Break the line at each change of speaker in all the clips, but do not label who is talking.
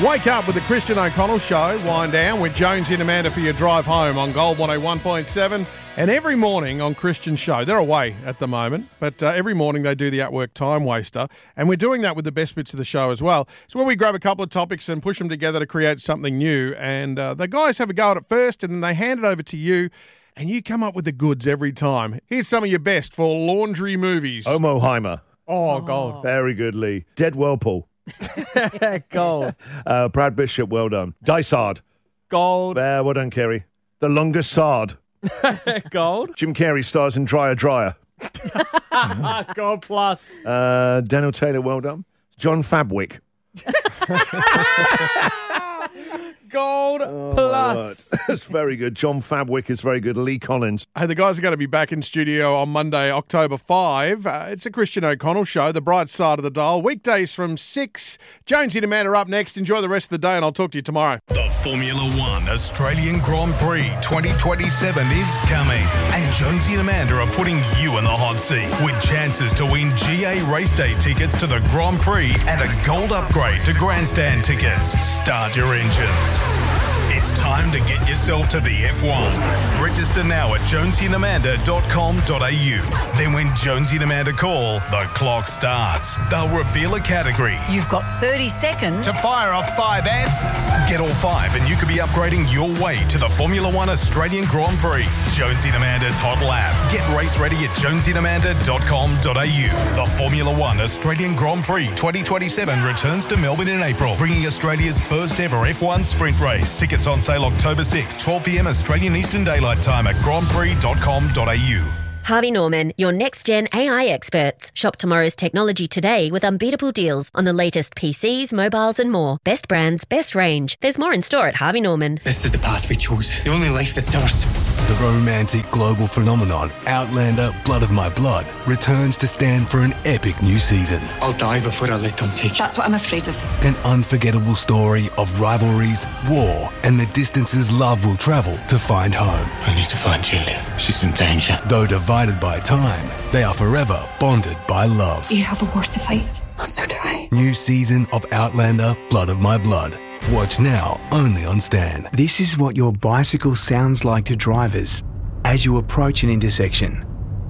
Wake up with the Christian O'Connell Show. Wind down with Jonesy and Amanda for your drive home on Gold 101.7. And every morning on Christian Show, they're away at the moment, but every morning they do the At Work Time Waster. And we're doing that with the best bits of the show as well. So where we grab a couple of topics and push them together to create something new. And the guys have a go at it first and then they hand it over to you. And you come up with the goods every time. Here's some of your best for laundry movies.
Omoheimer.
Oh, gold.
Very good, Lee. Dead Whirlpool.
Gold.
Brad Bishop, well done. Dysard.
Gold.
Well done, Kerry. The Longest Sard.
Gold.
Jim Carrey stars in Dryer.
Gold plus.
Daniel Taylor, well done. John Fabwick.
Gold plus.
That's very good. John Fabwick is very good. Lee Collins.
Hey, the guys are going to be back in studio on Monday, October 5. It's a Christian O'Connell Show, the bright side of the dial. Weekdays from 6. Jonesy and Amanda are up next. Enjoy the rest of the day and I'll talk to you tomorrow.
The Formula One Australian Grand Prix 2027 is coming. And Jonesy and Amanda are putting you in the hot seat with chances to win GA race day tickets to the Grand Prix and a gold upgrade to grandstand tickets. Start your engines. It's time to get yourself to the F1. Register now at jonesyandamanda.com.au. Then when Jonesy and Amanda call, the clock starts. They'll reveal a category.
You've got 30 seconds
to fire off 5 answers. Get all 5 and you could be upgrading your way to the Formula One Australian Grand Prix. Jonesy and Amanda's Hot Lap. Get race ready at jonesyandamanda.com.au. The Formula One Australian Grand Prix 2027 returns to Melbourne in April, bringing Australia's first ever F1 sprint race. Tickets on sale October 6, 12 p.m. Australian Eastern Daylight Time at grandprix.com.au.
Harvey Norman, your next-gen AI experts. Shop tomorrow's technology today with unbeatable deals on the latest PCs, mobiles and more. Best brands, best range. There's more in store at Harvey Norman.
This is the path we chose. The only life that's ours.
The romantic global phenomenon, Outlander Blood of My Blood, returns to stand for an epic new season.
I'll die before I let them take it.
That's what I'm afraid of.
An unforgettable story of rivalries, war, and the distances love will travel to find home.
I need to find Julia. She's in danger.
Though divided by time, they are forever bonded by love.
You have a war to fight. So do I.
New season of Outlander Blood of My Blood. Watch now, only on Stan.
This is what your bicycle sounds like to drivers as you approach an intersection.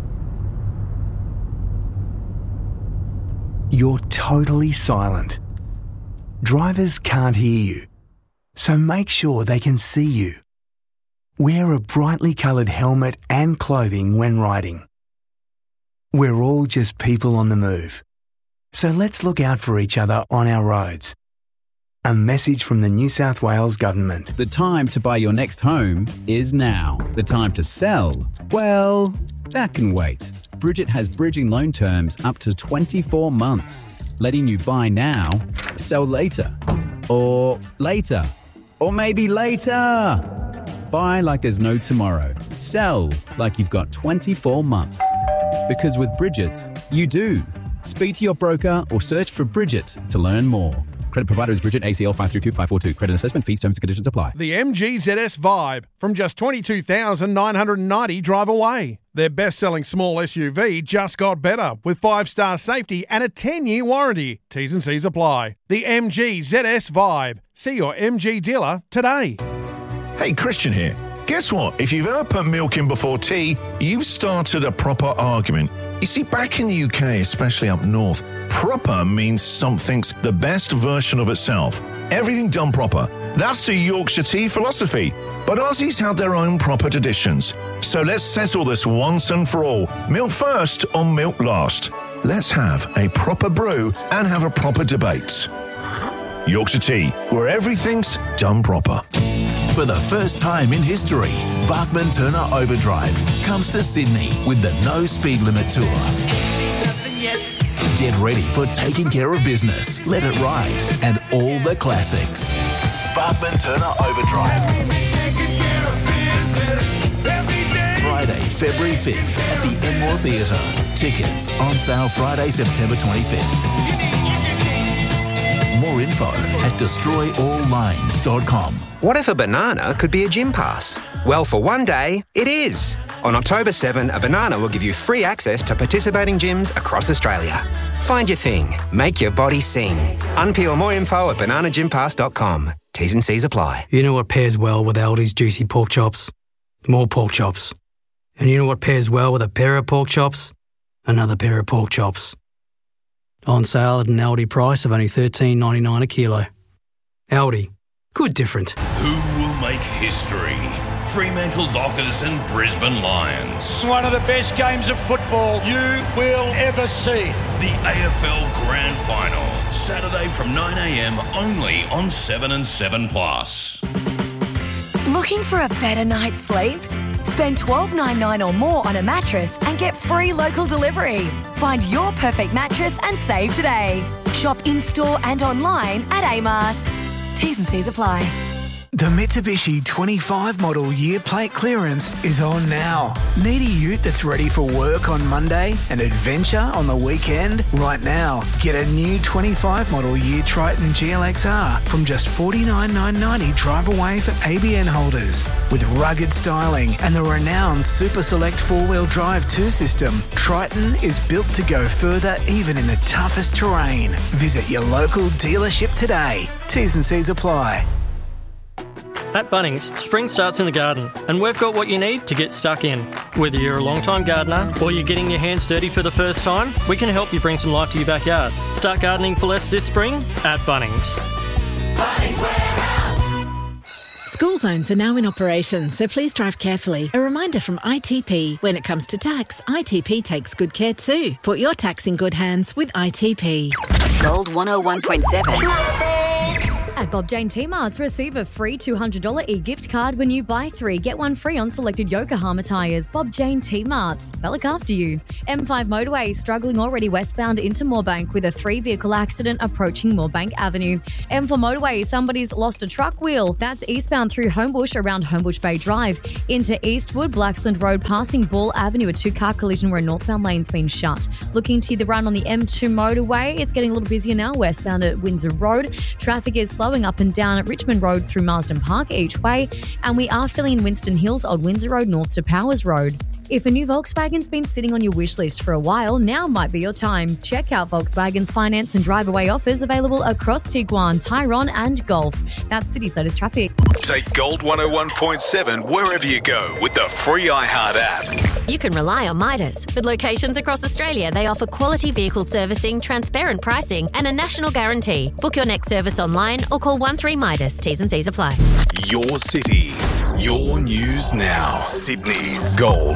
You're totally silent. Drivers can't hear you, so make sure they can see you. Wear a brightly coloured helmet and clothing when riding. We're all just people on the move, so let's look out for each other on our roads. A message from the New South Wales Government.
The time to buy your next home is now. The time to sell, well, that can wait. Bridget has bridging loan terms up to 24 months, letting you buy now, sell later, or maybe later. Buy like there's no tomorrow. Sell like you've got 24 months. Because with Bridget, you do. Speak to your broker or search for Bridget to learn more. Credit provider is Bridget, ACL 532542. Credit assessment fees, terms and conditions apply.
The MG ZS Vibe from just $22,990 drive away. Their best-selling small SUV just got better with 5-star safety and a 10-year warranty. T's and C's apply. The MG ZS Vibe. See your MG dealer today.
Hey, Christian here. Guess what? If you've ever put milk in before tea, you've started a proper argument. You see, back in the UK, especially up north, proper means something's the best version of itself. Everything done proper. That's the Yorkshire tea philosophy. But Aussies have their own proper traditions. So let's settle this once and for all. Milk first or milk last. Let's have a proper brew and have a proper debate. Yorkshire tea, where everything's done proper.
For the first time in history, Bachman Turner Overdrive comes to Sydney with the No Speed Limit Tour. Get ready for taking care of business, let it ride, and all the classics. Bachman Turner Overdrive. Friday, February 5th at the Enmore Theatre. Tickets on sale Friday, September 25th. More info at destroyalllines.com.
What if a banana could be a gym pass? Well, for one day, it is. On October 7, a banana will give you free access to participating gyms across Australia. Find your thing. Make your body sing. Unpeel more info at bananagympass.com. T's and C's apply.
You know what pairs well with Aldi's juicy pork chops? More pork chops. And you know what pairs well with a pair of pork chops? Another pair of pork chops. On sale at an Aldi price of only $13.99 a kilo. Aldi. Good different.
Who will make history? Fremantle Dockers and Brisbane Lions.
One of the best games of football you will ever see.
The AFL Grand Final. Saturday from 9 a.m. only on 7 and 7 Plus.
Looking for a better night's sleep? Spend $12.99 or more on a mattress and get free local delivery. Find your perfect mattress and save today. Shop in-store and online at Amart. T's and C's apply.
The Mitsubishi 25 model year plate clearance is on now. Need a ute that's ready for work on Monday and adventure on the weekend? Right now, get a new 25 model year Triton GLXR from just $49,990 drive away for ABN holders. With rugged styling and the renowned Super Select 4-wheel drive 2 system, Triton is built to go further even in the toughest terrain. Visit your local dealership today. T's and C's apply.
At Bunnings, spring starts in the garden, and we've got what you need to get stuck in. Whether you're a long-time gardener or you're getting your hands dirty for the first time, we can help you bring some life to your backyard. Start gardening for less this spring at Bunnings.
Bunnings Warehouse. School zones are now in operation, so please drive carefully. A reminder from ITP. When it comes to tax, ITP takes good care too. Put your tax in good hands with ITP.
Gold 101.7.
At Bob Jane T-Marts, receive a free $200 e-gift card when you buy 3, get 1 free on selected Yokohama tyres. Bob Jane T-Marts, they'll look after you. M5 motorway struggling already westbound into Moorebank with a 3-vehicle accident approaching Moorebank Avenue. M4 motorway, somebody's lost a truck wheel. That's eastbound through Homebush around Homebush Bay Drive. Into Eastwood, Blacksland Road, passing Ball Avenue, a 2-car collision where a northbound lane's been shut. Looking to the run on the M2 motorway, it's getting a little busier now westbound at Windsor Road. Traffic is slowing up and down at Richmond Road through Marsden Park each way, and we are filling Winston Hills, Old Windsor Road north to Powers Road. If a new Volkswagen's been sitting on your wish list for a while, now might be your time. Check out Volkswagen's finance and drive-away offers available across Tiguan, Tyrone and Gulf. That's City Slider's traffic.
Take Gold 101.7 wherever you go with the free iHeart app.
You can rely on Midas. With locations across Australia, they offer quality vehicle servicing, transparent pricing and a national guarantee. Book your next service online or call 13-MIDAS. T's and C's apply.
Your city, your news now. Sydney's Gold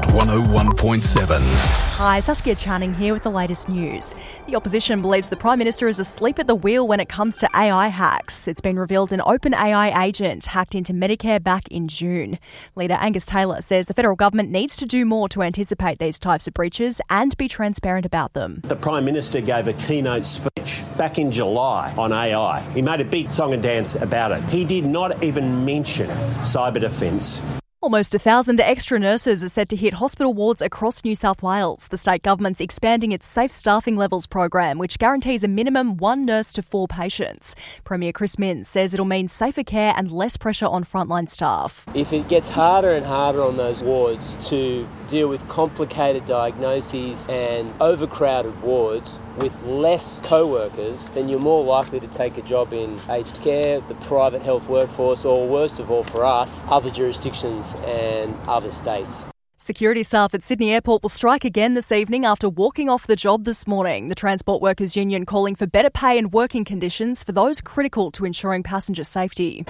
101.7.
Hi, Saskia Channing here with the latest news. The opposition believes the Prime Minister is asleep at the wheel when it comes to AI hacks. It's been revealed an OpenAI agent hacked into Medicare back in June. Leader Angus Taylor says the federal government needs to do more to anticipate these types of breaches and be transparent about them.
The Prime Minister gave a keynote speech back in July on AI. He made a big song and dance about it. He did not even mention cyber defence.
Almost 1,000 extra nurses are set to hit hospital wards across New South Wales. The state government's expanding its Safe Staffing Levels program, which guarantees a minimum 1 nurse to 4 patients. Premier Chris Minns says it'll mean safer care and less pressure on frontline staff.
If it gets harder and harder on those wards to deal with complicated diagnoses and overcrowded wards with less co-workers, then you're more likely to take a job in aged care, the private health workforce, or worst of all for us, other jurisdictions and other states.
Security staff at Sydney Airport will strike again this evening after walking off the job this morning. The Transport Workers Union calling for better pay and working conditions for those critical to ensuring passenger safety.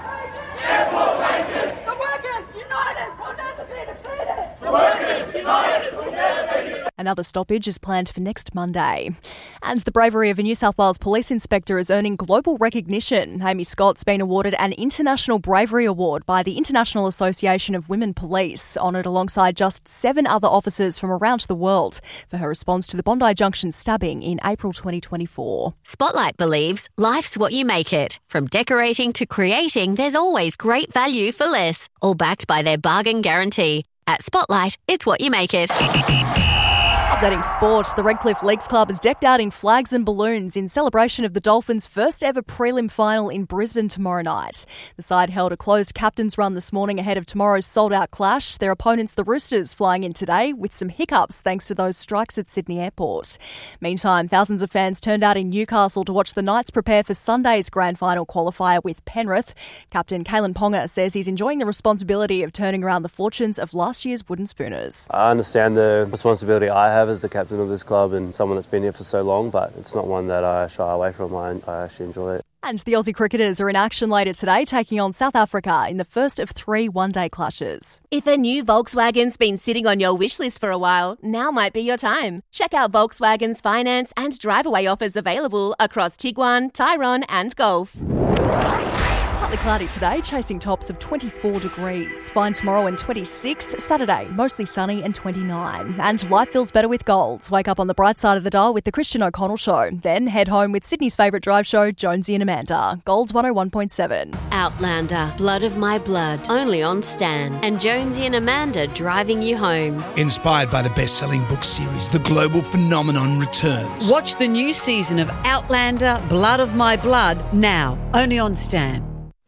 Airport wages! The workers united will never be defeated! The workers united will never be defeated!
Another stoppage is planned for next Monday. And the bravery of a New South Wales police inspector is earning global recognition. Amy Scott's been awarded an International Bravery Award by the International Association of Women Police, honoured alongside just 7 other officers from around the world for her response to the Bondi Junction stabbing in April 2024.
Spotlight believes life's what you make it. From decorating to creating, there's always great value for less. All backed by their bargain guarantee. At Spotlight, it's what you make it.
Updating sports, the Redcliffe Leagues Club is decked out in flags and balloons in celebration of the Dolphins' first ever prelim final in Brisbane tomorrow night. The side held a closed captain's run this morning ahead of tomorrow's sold-out clash. Their opponents, the Roosters, flying in today with some hiccups thanks to those strikes at Sydney Airport. Meantime, thousands of fans turned out in Newcastle to watch the Knights prepare for Sunday's grand final qualifier with Penrith. Captain Kalen Ponga says he's enjoying the responsibility of turning around the fortunes of last year's Wooden Spooners.
I understand the responsibility I have as the captain of this club and someone that's been here for so long, but it's not one that I shy away from. I actually enjoy it.
And the Aussie cricketers are in action later today, taking on South Africa in the first of 3 one-day clashes.
If a new Volkswagen's been sitting on your wish list for a while, now might be your time. Check out Volkswagen's finance and drive-away offers available across Tiguan, Tyrone and Golf.
Partly cloudy today, chasing tops of 24 degrees. Fine tomorrow and 26. Saturday, mostly sunny and 29. And life feels better with gold. Wake up on the bright side of the dial with the Christian O'Connell Show. Then head home with Sydney's favourite drive show, Jonesy and Amanda. Gold's 101.7.
Outlander, Blood of My Blood, only on Stan. And Jonesy and Amanda driving you home.
Inspired by the best-selling book series, The Global Phenomenon returns.
Watch the new season of Outlander, Blood of My Blood, now, only on Stan.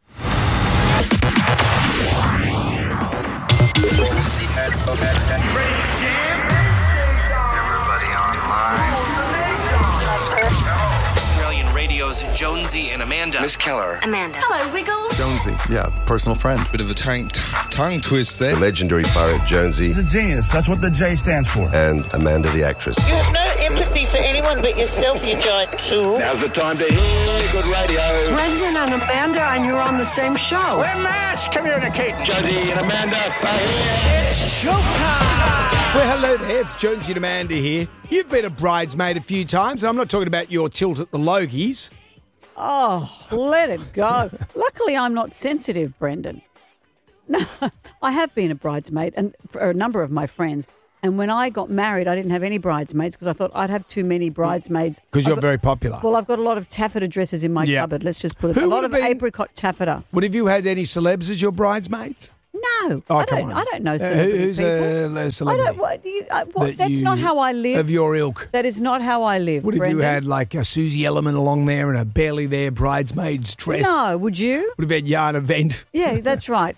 Australian Radio's Jonesy and Amanda.
Miss Keller.
Amanda. Hello, Wiggles.
Jonesy. Yeah, personal friend.
Bit of a tongue twist there.
The legendary pirate Jonesy.
He's a genius. That's what the J stands for.
And Amanda the actress.
You have no empathy for anyone but yourself, you giant tool.
Now's the time to hear good radio.
Brendan and Amanda, and you're on the same show.
We're mass communicating. Jonesy and Amanda are here. It's showtime.
Well, hello there. It's Jonesy and Amanda here. You've been a bridesmaid a few times, and I'm not talking about your tilt at the Logies.
Oh, let it go. Luckily, I'm not sensitive, Brendan. No, I have been a bridesmaid and for a number of my friends. And when I got married, I didn't have any bridesmaids because I thought I'd have too many bridesmaids.
Because you're very popular.
Well, I've got a lot of taffeta dresses in my cupboard. Let's just put it. A lot of apricot taffeta.
Would have you had any celebs as your bridesmaids?
No,
Oh,
I
come on.
don't know celebrity
Who's
people.
a celebrity?
That's not how I live.
Of your ilk.
That is not how I live.
Would have
Brendan.
you had like a Susie Ellerman along there in a barely there bridesmaid's dress?
No, would you?
Would have had Jana Vent.
Yeah, that's right.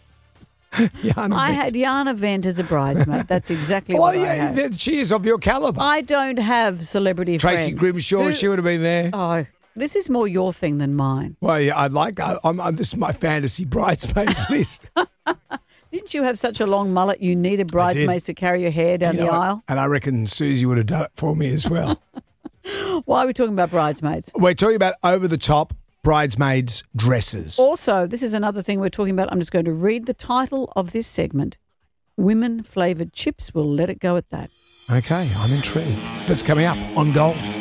I had Jana Vent as a bridesmaid. That's exactly what I had.
She is of your calibre.
I don't have celebrity friends.
Tracy Grimshaw, she would have been there.
Oh, this is more your thing than mine.
Well, yeah, I'd like. This is my fantasy bridesmaid list.
Didn't you have such a long mullet you needed bridesmaids to carry your hair down the aisle?
And I reckon Susie would have done it for me as well.
Why are we talking about bridesmaids?
We're talking about over-the-top bridesmaids' dresses.
Also, this is another thing we're talking about. I'm just going to read the title of this segment. Women-flavoured chips. We'll let it go at that.
Okay, I'm intrigued. That's coming up on Gold.